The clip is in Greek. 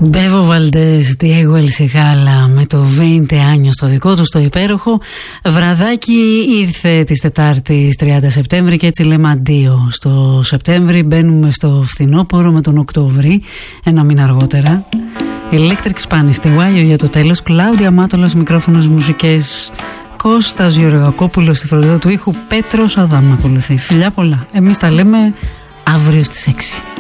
Μπέβο Βαλντές, Διέγο Ελσιγάλα με το 20 años στο δικό του, στο υπέροχο βραδάκι. Ήρθε της Τετάρτης 30 Σεπτέμβρη και έτσι λέμε αντίο στο Σεπτέμβρη. Μπαίνουμε στο φθινόπωρο με τον Οκτώβρη, ένα μήνα αργότερα. Electric Spanish, Τεγουάγιο για το τέλος. Κλάουδια Μάτολας, μικρόφωνος, μουσικές. Κώστας Γεωργακόπουλος στη φροντίδα του ήχου. Πέτρος Αδάμ ακολουθεί. Φιλιά πολλά. Εμείς τα λέμε αύριο στις 6.